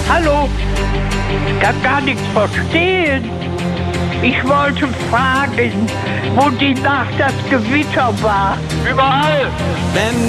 Hallo? Ich kann gar nichts verstehen. Ich wollte fragen, wo die Nacht das Gewitter war. Überall! Wenn